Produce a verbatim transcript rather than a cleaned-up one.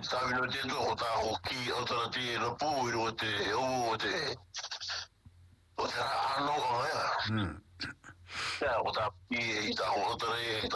tavi no te to ta o ki o ta te no pu i ro te o te o te ano o ya Mm. ya o ta i ta o ta re